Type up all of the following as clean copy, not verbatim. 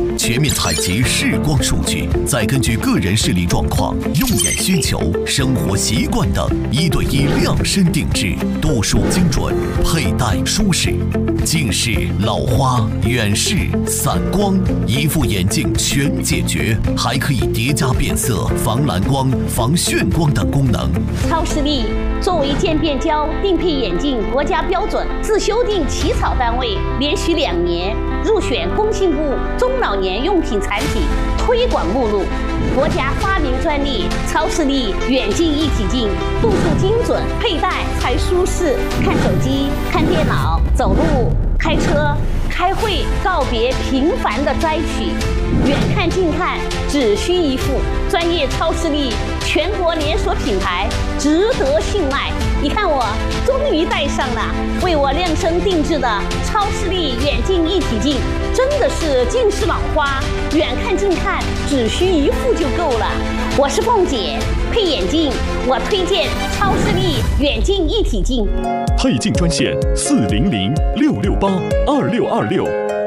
全面采集视光数据，再根据个人视力状况、用眼需求、生活习惯等，1对1量身定制，度数精准，佩戴舒适。近视、老花、远视、散光，一副眼镜全解决，还可以叠加变色、防蓝光、防眩光等功能。 超视力作为渐变胶定配眼镜国家标准自修订起草单位，连续2年入选工信部中老年用品产品推广目录。国家发明专利超视力远近一体镜，度数精准，佩戴才舒适。看手机、看电脑、走路、开车、开会，告别频繁的摘取，远看近看只需一副。专业超视力全国连锁品牌，值得信赖。你看我终于戴上了为我量身定制的超视力远近一体镜，真的是近视老花，远看近看只需一副就够了。我是凤姐，配眼镜我推荐超视力远近一体镜。 配镜专线400-668-2626。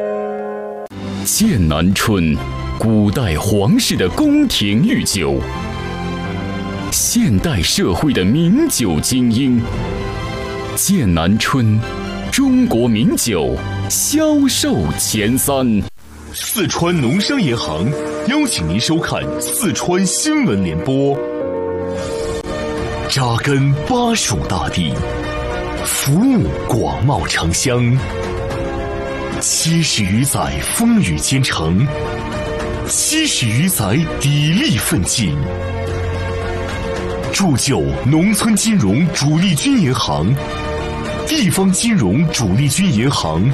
剑南春，古代皇室的宫廷御酒，现代社会的名酒精英。剑南春，中国名酒销售前3。 四川农商银行邀请您收看四川新闻联播。扎根巴蜀大地，服务广袤城乡，70余载风雨兼程，70余载砥砺奋进，铸就农村金融主力军银行、地方金融主力军银行、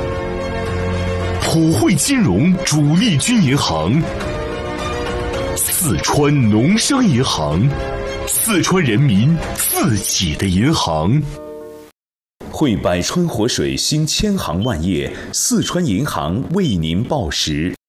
普惠金融主力军银行、四川农商银行，四川人民自己的银行。 汇百川活水兴千行万业，四川银行为您报时。